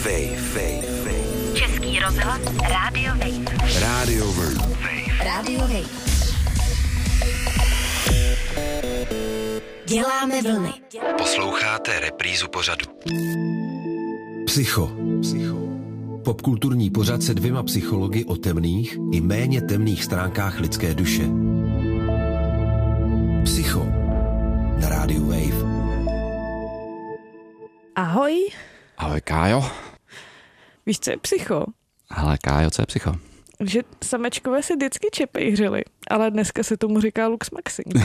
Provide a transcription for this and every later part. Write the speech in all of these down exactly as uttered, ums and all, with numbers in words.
Wave, Wave, Wave. Český rozhlas Rádio Wave. Rádio Wave. Rádio Wave. Děláme vlny. Posloucháte reprízu pořadu. Psycho. Psycho. Popkulturní pořad se dvěma psychologi o temných i méně temných stránkách lidské duše. Psycho na Rádiu Wave. Ahoj. Ahoj, Kájo. Víš, co je psycho? Hele, Kájo, co je psycho? Že samečkové se vždycky čepejřili, ale dneska se tomu říká Lux Maxing.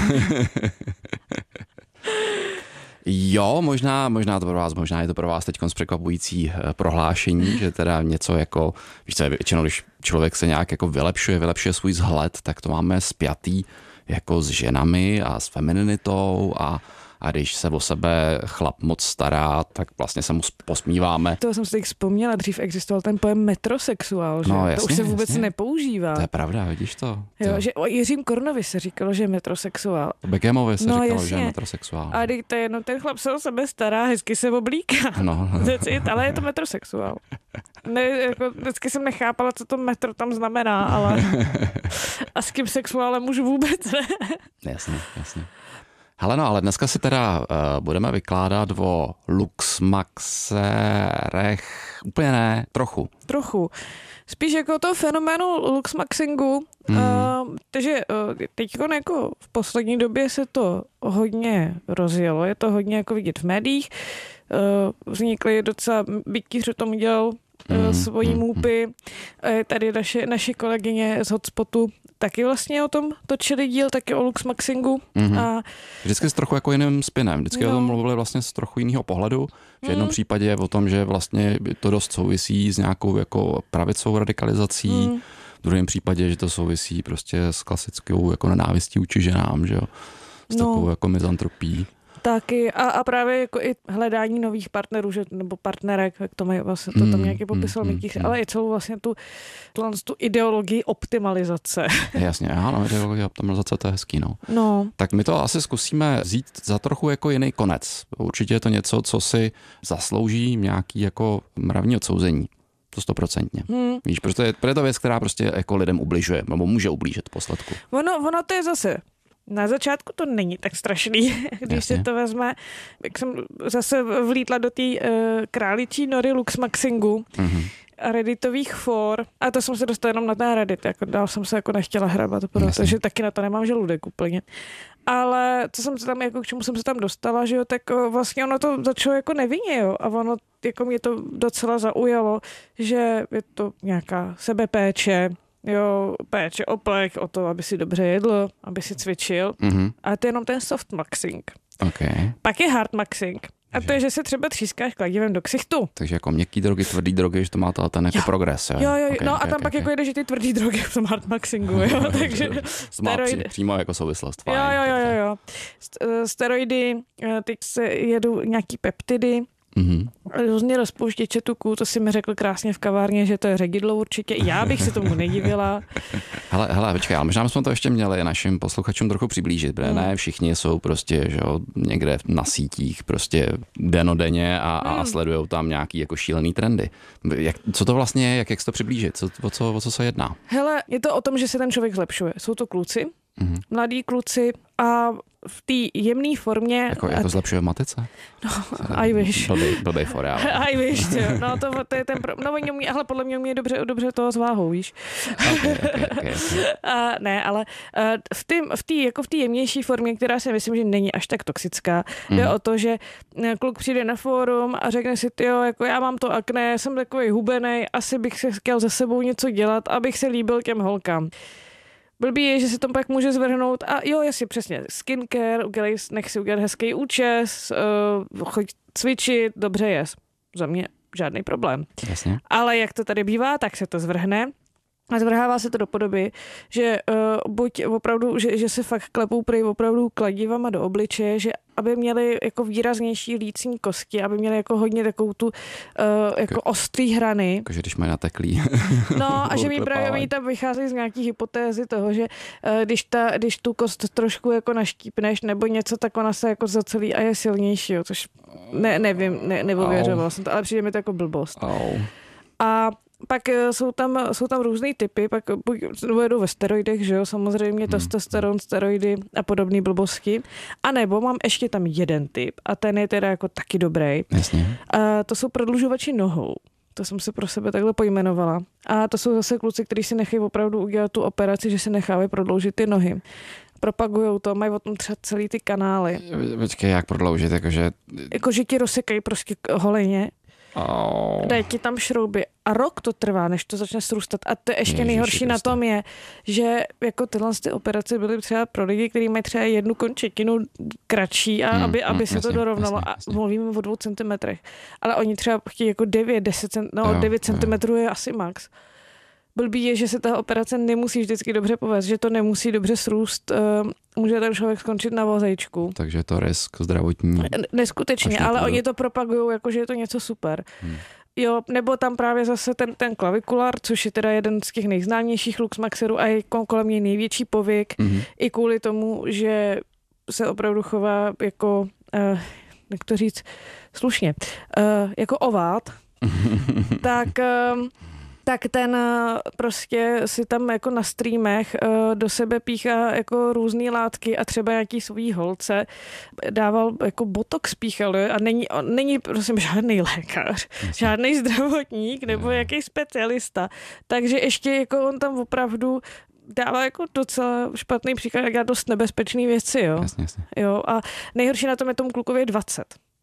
Jo, možná, možná to pro vás, možná je to pro vás teď překvapující prohlášení, že teda něco jako, víš co, většinou, když člověk se nějak jako vylepšuje, vylepšuje svůj vzhled, tak to máme spjatý jako s ženami a s femininitou a A když se o sebe chlap moc stará, tak vlastně se mu posmíváme. To jsem si teď vzpomněla, dřív existoval ten pojem metrosexuál, že? No, jasně, to už se vůbec jasně. nepoužívá. To je pravda, vidíš to? Jo, to. že o Jiřím Kornovi se říkalo, že je metrosexuál. O Beckhamovi se no, říkalo, jasně. že je metrosexuál. A teď to je jenom ten chlap se o sebe stará, hezky se oblíká. No. It, ale je to metrosexuál. Ne, jako, vždycky jsem nechápala, co to metro tam znamená, ale a s kým sexuálem už vůbec ne. Jasně, jasně. Hele, no, ale dneska si teda uh, budeme vykládat o Luxmaxerech. Úplně ne, trochu. Trochu. Spíš jako o toho fenoménu Luxmaxingu. Mm. Uh, takže uh, teď jako v poslední době se to hodně rozjelo. Je to hodně jako vidět v médiích. Uh, vznikly docela, Bytíř o tom udělal uh, svojí můpy. Uh, tady naše, naše kolegyně z Hotspotu taky vlastně o tom točili díl, taky o Luxmaxingu. Mm-hmm. A vždycky s trochu jako jiným spinem. Vždycky no. o tom mluvili vlastně z trochu jiného pohledu. V jednom mm. případě je o tom, že vlastně to dost souvisí s nějakou jako pravicou radikalizací. Mm. V druhém případě, že to souvisí prostě s klasickou jako nenávistí vůči ženám, že jo? S no. takovou jako mizantropí. Taky a, a právě jako i hledání nových partnerů, že, nebo partnerek, jak to mají vlastně, to tam nějaký popisal mm, Mytíř, mm, ale i celou vlastně tu, tu ideologii optimalizace. Jasně, ano, ideologie optimalizace, to je hezký, no. no. Tak my to asi zkusíme vzít za trochu jako jiný konec. Určitě je to něco, co si zaslouží nějaký jako mravní odsouzení. To stoprocentně. Hmm. Víš, protože je, je to věc, která prostě jako lidem ubližuje, nebo může ublížit v posledku. Ono, ono to je zase na začátku to není tak strašný, když Jasně. se to vezme. Jak jsem zase vlítla do té uh, králičí nory Luxmaxingu mm-hmm. a redditových for. A to jsem se dostala jenom na ten Reddit. Jako dál jsem se jako nechtěla hrabat, protože taky na to nemám žaludek úplně. Ale co jsem se tam, jako k čemu jsem se tam dostala, že jo, tak o, vlastně ono to začalo jako nevinně, jo. A ono, jako mě to docela zaujalo, že je to nějaká sebepéče, jo, péče o plech, o to, aby si dobře jedl, aby si cvičil. Mm-hmm. A to je jenom ten soft maxing. Okay. Pak je hard maxing. A to je, že se třeba třískáš kladivem do ksichtu. Takže jako měkký drogy, tvrdý drogy, že to má ten jako jo. progres. Jo, jo, jo. Okay, no okay, a tam okay, pak okay. jako jede, že ty tvrdý drogy v tom hard maxingu, jo. Takže steroidy. Přímo jako souvislost. Jo, jo, jo, jo, jo. Steroidy, teď se jedou nějaký peptidy, mm-hmm. různě rozpouštěče tuků, to si mi řekl krásně v kavárně, že to je ředidlo určitě. Já bych se tomu nedivila. hele, hele, počkej, ale možná jsme to ještě měli našim posluchačům trochu přiblížit, protože mm. ne všichni jsou prostě, že jo, někde na sítích prostě denodenně a, mm. a sledujou tam nějaký jako šílený trendy. Jak, co to vlastně je, jak, jak se to přiblížit? Co, o, co, o co se jedná? Hele, je to o tom, že se ten člověk zlepšuje. Jsou to kluci, mm-hmm. mladí kluci a v té jemné formě... Jako, jako zlepšuje v matice? No, I wish. Blbej, blbej for, já. I wish, jo. No, to, to je ten... Pro... No, oni umí, ale podle mě umí dobře, dobře toho s váhou, víš. Okay, okay, okay, okay. A ne, ale v té v tý, jako v té jemnější formě, která si myslím, že není až tak toxická, mm. jde o to, že kluk přijde na fórum a řekne si, jo, jako já mám to akné, jsem takový hubenej, asi bych si chtěl ze sebou něco dělat, abych se líbil těm holkám. Blbý je, že se tam pak může zvrhnout a jo, jasně, přesně, skincare, udělej, nech si udělat hezký účes, uh, choď cvičit, dobře jest. Za mě žádný problém. Jasně. Ale jak to tady bývá, tak se to zvrhne A zvrhává se to do podoby, že uh, buď opravdu, že, že se fakt klepou prý opravdu kladivama do obličeje, že aby měli jako výraznější lícní kosti, aby měli jako hodně takovou tu uh, jako ostrý hrany. Jakože když mají nateklý. No a že mi právě oni tam vycházejí z nějaký hypotézy toho, že uh, když, ta, když tu kost trošku jako naštípneš nebo něco, tak ona se jako zacelí a je silnější, jo, což ne, nevím, ne, neověřovala jsem to, ale přijde mi to jako blbost. Au. A pak jsou tam, jsou tam různý typy, pak jedou ve steroidech, že jo, samozřejmě hmm. testosteron, steroidy a podobné blbosti. A nebo mám ještě tam jeden typ a ten je teda jako taky dobrý. Jasně. A to jsou prodlužovači nohou. To jsem se pro sebe takhle pojmenovala. A to jsou zase kluci, kteří si nechají opravdu udělat tu operaci, že si nechávají prodloužit ty nohy. Propagujou to, mají o tom třeba celý ty kanály. Počkej, jak prodloužit, jakože... Jakože ti rozsekají prostě holeně. Oh. Dají ti tam šrouby a rok to trvá, než to začne srůstat. A to ještě Ježiši nejhorší Kriste. na tom je, že jako tyhle ty operace byly třeba pro lidi, kteří mají třeba jednu končetinu kratší, a Hmm, aby, aby hmm, se jasně, to dorovnalo. jasně, A jasně. mluvíme o dvou centimetrech. Ale oni třeba chtějí jako devět, deset cent, no Jo, devět jo. centimetrů je asi max. Blbý je, že se ta operace nemusí vždycky dobře povést, že to nemusí dobře srůst. Uh, může ten člověk skončit na vozejčku. Takže je to risk zdravotní. Neskutečně, Až ale nepůjdu. oni to propagují, jako že je to něco super. Hmm. Jo, nebo tam právě zase ten, ten klavikulár, což je teda jeden z těch nejznámějších luxmaxerů a je kolem něj největší povyk, Mm-hmm. i kvůli tomu, že se opravdu chová jako, uh, jak to říct, slušně, uh, jako ovát, tak... Uh, tak ten prostě si tam jako na streamech do sebe píchá jako různý látky a třeba nějaký svý holce dával jako botox píchal, a není, není prosím žádný lékař, žádný zdravotník nebo jaký specialista, takže ještě jako on tam opravdu dává jako docela špatný příklad, jak dost nebezpečný věci, jo. Jasně, jasně. Jo, a nejhorší na tom je tomu klukově dvacet.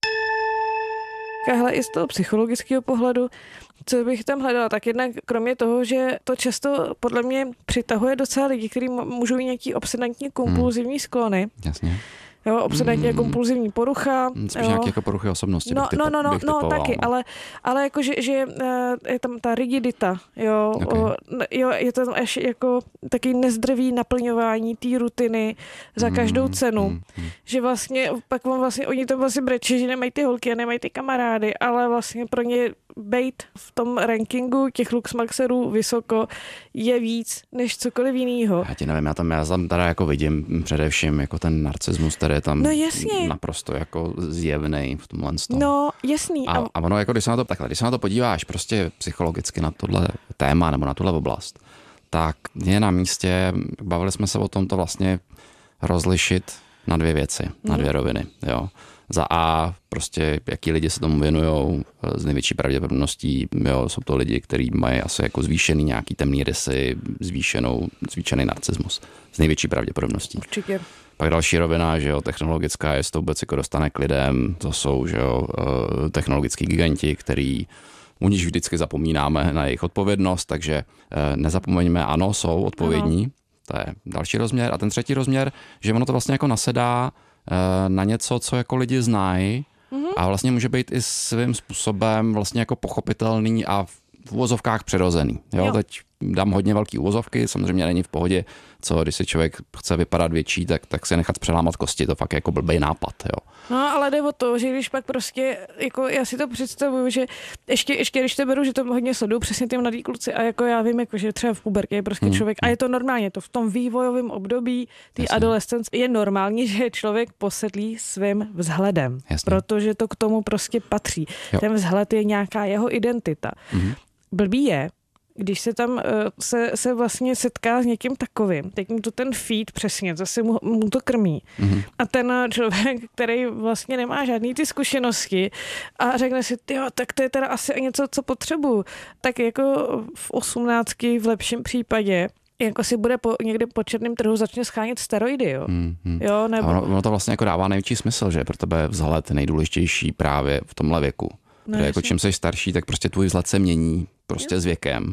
Hele, i z toho psychologického pohledu, co bych tam hledala, tak jednak kromě toho, že to často podle mě přitahuje docela lidi, kteří můžou mít nějaký obsedantní kompulzivní sklony. Jasně. Jo, obsedantní mm. kompulzivní porucha. Spíš jo. nějaké jako poruchy osobnosti. No, bych typo, no, no, no, bych no typoval, taky, no. ale, ale jako, že, že je tam ta rigidita, jo, Okay. o, jo, je to až jako taky nezdravý naplňování té rutiny za každou cenu, mm, mm. že vlastně pak on vlastně, oni tam vlastně brečí, že nemají ty holky a nemají ty kamarády, ale vlastně pro ně bejt v tom rankingu těch luxmaxerů vysoko je víc než cokoliv jinýho. Já ti nevím, já tam, já tam teda jako vidím především jako ten narcismus, který je tam No jasně. naprosto jako zjevnej v tomhle stavu. No, jasný. A, a ono, jako když se na to takhle, když se na to podíváš prostě psychologicky na tohle téma nebo na tuhle oblast, tak je na místě, bavili jsme se o tom to vlastně rozlišit na dvě věci, mm. na dvě roviny, jo. Za A, prostě jaký lidi se tomu věnujou, z největší pravděpodobností, jo, jsou to lidi, kteří mají asi jako zvýšený nějaký temný rysy, zvýšenou, zvýšený narcismus, z největší pravděpodobností. Určitě. Pak další rovina, že jo, technologická, jestli to vůbec jako dostane k lidem, to jsou, že jo, technologický giganti, který u nich vždycky zapomínáme na jejich odpovědnost, takže nezapomeňme, ano, jsou odpovědní, ano. To je další rozměr. A ten třetí rozměr, že ono to vlastně jako nasedá na něco, co jako lidi znají mm-hmm. a vlastně může být i svým způsobem vlastně jako pochopitelný a v uvozovkách přirozený. Jo? Jo. Teď dám hodně velký uvozovky, samozřejmě není v pohodě, co když si člověk chce vypadat větší, tak, tak si nechat přelámat kosti, to fakt jako blbej nápad. Jo? No, ale jde o to, že když pak prostě, jako já si to představuju, že ještě, ještě když to beru, že to hodně sleduju přesně ty mladí kluci a jako já vím, jako, že třeba v pubertě je prostě hmm. člověk a je to normálně, to v tom vývojovém období té adolescence je normální, že je člověk posedlý svým vzhledem, Jasně. protože to k tomu prostě patří. Jo. Ten vzhled je nějaká jeho identita. Hmm. Blbý je, když se tam uh, se, se vlastně setká s někým takovým, teď mu to ten feed přesně, zase mu, mu to krmí. Mm-hmm. A ten člověk, který vlastně nemá žádný ty zkušenosti a řekne si, tyjo, tak to je teda asi něco, co potřebuju. Tak jako v osmnáctky v lepším případě jako si bude po, někde po černém trhu začne schánět steroidy, jo. Mm-hmm. jo nebo... ono, ono to vlastně jako dává největší smysl, že pro tebe vzhled nejdůležitější právě v tomhle věku. No, jako čím jsi starší, tak prostě tvůj vzhled se mění prostě jo. s věkem.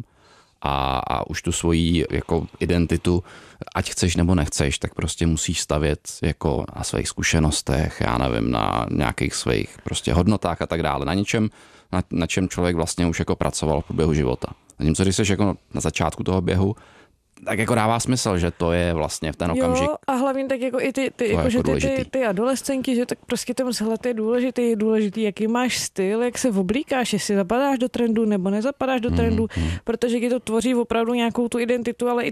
A, a už tu svoji jako identitu, ať chceš nebo nechceš, tak prostě musíš stavět jako na svých zkušenostech, já nevím, na nějakých svých prostě hodnotách a tak dále, na něčem, na, na čem člověk vlastně už jako pracoval v průběhu života. Zatímco když jsi jako na začátku toho běhu, tak jako dává smysl, že to je vlastně v ten okamžik. Jo, a hlavně tak jako i ty, ty, jako, že ty, ty, ty adolescenky, že tak prostě ten vzhled je důležitý, je důležitý, jaký máš styl, jak se oblíkáš, jestli zapadáš do trendu nebo nezapadáš do trendu, mm, mm. protože ti to tvoří opravdu nějakou tu identitu, ale i